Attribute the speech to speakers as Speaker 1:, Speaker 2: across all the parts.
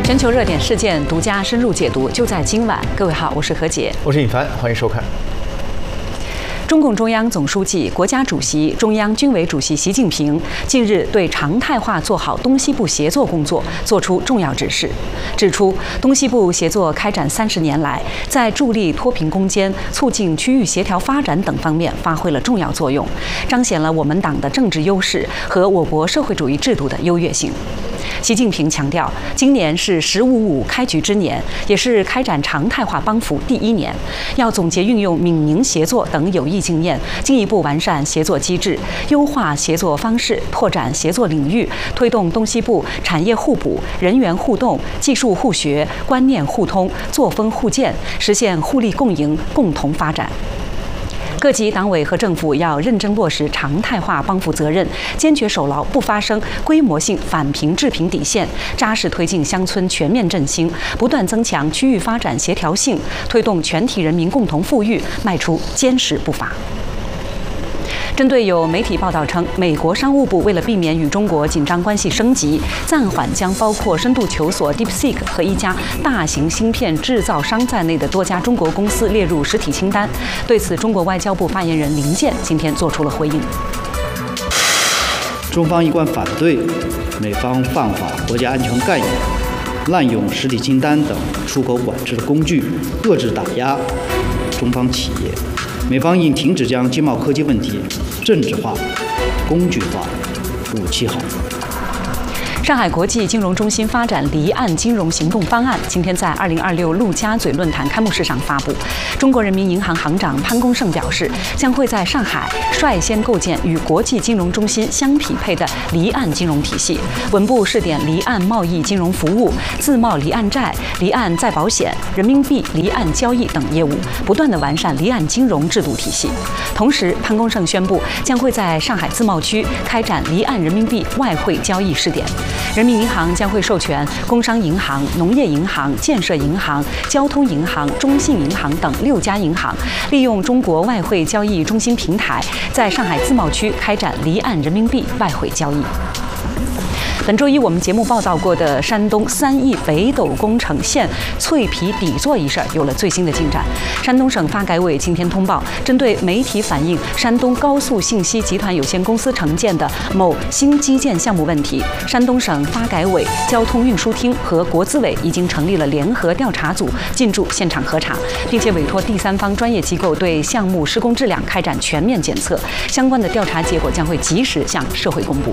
Speaker 1: 全球热点事件独家深入解读，就在今晚。各位好，我是何洁，
Speaker 2: 我是尹凡，欢迎收看。
Speaker 1: 中共中央总书记、国家主席、中央军委主席习近平近日对常态化做好东西部协作工作作出重要指示，指出东西部协作开展30年来，在助力脱贫攻坚、促进区域协调发展等方面发挥了重要作用，彰显了我们党的政治优势和我国社会主义制度的优越性。习近平强调，今年是“15+5”开局之年，也是开展常态化帮扶第1年，要总结运用闽宁协作等有益经验，进一步完善协作机制，优化协作方式，拓展协作领域，推动东西部产业互补、人员互动、技术互学、观念互通、作风互鉴，实现互利共赢、共同发展。各级党委和政府要认真落实常态化帮扶责任，坚决守牢不发生规模性反贫致贫底线，扎实推进乡村全面振兴，不断增强区域发展协调性，推动全体人民共同富裕迈出坚实步伐。针对有媒体报道称，美国商务部为了避免与中国紧张关系升级，暂缓将包括深度求索 DeepSeek 和一家大型芯片制造商在内的多家中国公司列入实体清单。对此，中国外交部发言人林健今天做出了回应。
Speaker 3: 中方一贯反对美方泛化国家安全概念，滥用实体清单等出口管制的工具，遏制打压中方企业。美方应停止将经贸科技问题政治化、工具化、武器化。
Speaker 1: 上海国际金融中心发展离岸金融行动方案今天在2026陆家嘴论坛开幕式上发布。中国人民银行行长潘功胜表示，将会在上海率先构建与国际金融中心相匹配的离岸金融体系，稳步试点离岸贸易金融服务、自贸离岸债、离岸再保险、人民币离岸交易等业务，不断地完善离岸金融制度体系。同时，潘功胜宣布，将会在上海自贸区开展离岸人民币外汇交易试点。人民银行将会授权工商银行、农业银行、建设银行、交通银行、中信银行等6家银行，利用中国外汇交易中心平台，在上海自贸区开展离岸人民币外汇交易。本周一，我们节目报道过的山东3亿北斗工程线脆皮底座一事有了最新的进展。山东省发改委今天通报，针对媒体反映山东高速信息集团有限公司承建的某新基建项目问题，山东省发改委、交通运输厅和国资委已经成立了联合调查组，进驻现场核查，并且委托第三方专业机构对项目施工质量开展全面检测，相关的调查结果将会及时向社会公布。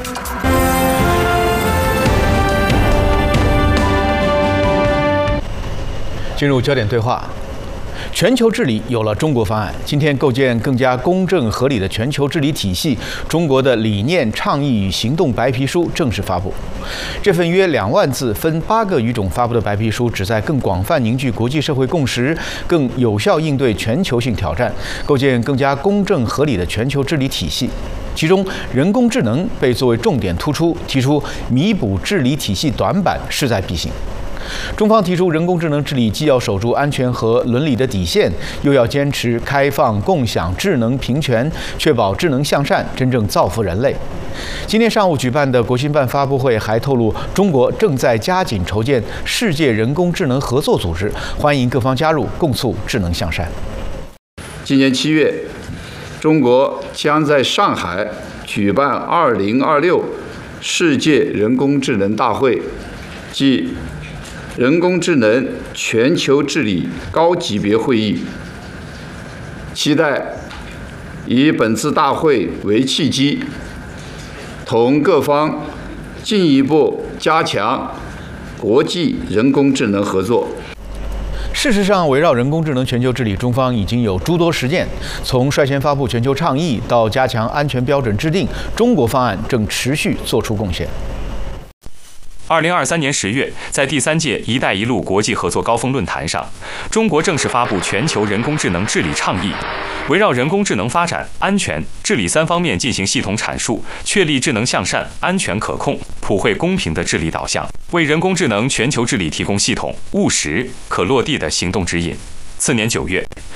Speaker 2: 进入焦点对话，全球治理有了中国方案。今天构建更加公正合理的全球治理体系，中国的理念、倡议与行动白皮书正式发布。这份约2万字、分8个语种发布的白皮书，旨在更广泛凝聚国际社会共识，更有效应对全球性挑战，构建更加公正合理的全球治理体系。其中，人工智能被作为重点突出，提出弥补治理体系短板势在必行。中方提出，人工智能治理既要守住安全和伦理的底线，又要坚持开放、共享、智能平权，确保智能向善，真正造福人类。今天上午举办的国新办发布会还透露，中国正在加紧筹建世界人工智能合作组织，欢迎各方加入，共促智能向善。
Speaker 4: 今年7月，中国将在上海举办2026世界人工智能大会，即人工智能全球治理高级别会议，期待以本次大会为契机，同各方进一步加强国际人工智能合作。
Speaker 2: 事实上，围绕人工智能全球治理，中方已经有诸多实践。从率先发布全球倡议到加强安全标准制定，中国方案正持续做出贡献。
Speaker 5: 2023年10月，在第3届“一带一路”国际合作高峰论坛上，中国正式发布全球人工智能治理倡议，围绕人工智能发展、安全、治理3方面进行系统阐述，确立智能向善、安全可控、普惠公平的治理导向，为人工智能全球治理提供系统、务实、可落地的行动指引。次年9月，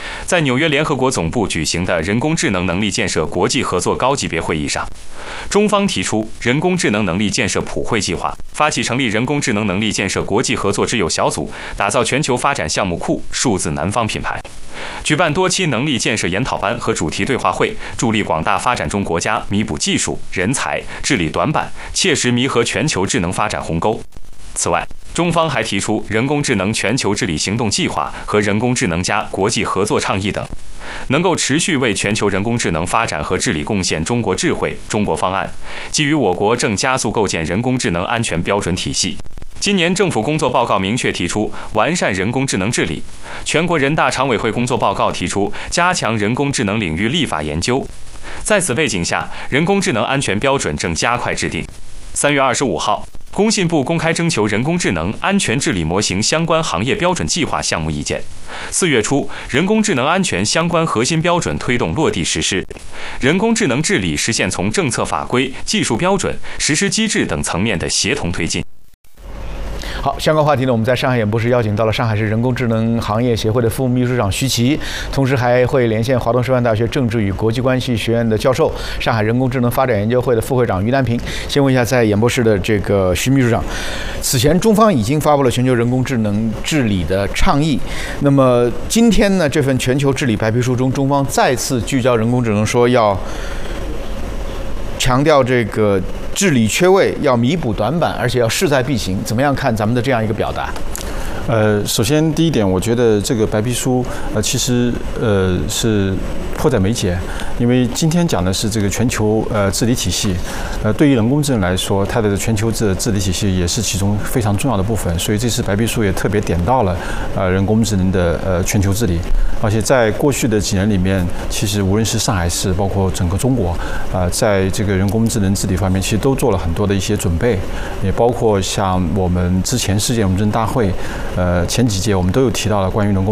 Speaker 5: 在纽约联合国总部举行的人工智能能力建设国际合作高级别会议上，中方提出人工智能能力建设普惠计划，发起成立人工智能能力建设国际合作之友小组，打造全球发展项目库数字南方品牌，举办多期能力建设研讨班和主题对话会，助力广大发展中国家弥补技术、人才、治理短板，切实弥合全球智能发展鸿沟。此外，中方还提出人工智能全球治理行动计划和人工智能+国际合作倡议等，能够持续为全球人工智能发展和治理贡献中国智慧、中国方案。基于我国正加速构建人工智能安全标准体系，今年政府工作报告明确提出完善人工智能治理，全国人大常委会工作报告提出加强人工智能领域立法研究。在此背景下，人工智能安全标准正加快制定。3月25号，工信部公开征求人工智能安全治理模型相关行业标准计划项目意见。4月初，人工智能安全相关核心标准推动落地实施，人工智能治理实现从政策法规、技术标准、实施机制等层面的协同推进。
Speaker 2: 好，相关话题呢，我们在上海演播室邀请到了上海市人工智能行业协会的副秘书长徐奇，同时还会连线华东师范大学政治与国际关系学院的教授、上海人工智能发展研究会的副会长于南平。先问一下，在演播室的这个徐秘书长，此前中方已经发布了全球人工智能治理的倡议，那么今天呢，这份全球治理白皮书中，中方再次聚焦人工智能，说要强调这个治理缺位，要弥补短板，而且要势在必行。怎么样看咱们的这样一个表达？
Speaker 6: 首先第一点，我觉得这个白皮书其实是迫在眉睫，因为今天讲的是这个全球治理体系，对于人工智能来说，它的全球治理体系也是其中非常重要的部分，所以这次白皮书也特别点到了人工智能的全球治理，而且在过去的几年里面，其实无论是上海市，包括整个中国，在这个人工智能治理方面，其实都做了很多的一些准备，也包括像我们之前世界人工智能大会，前几届我们都有提到了关于人工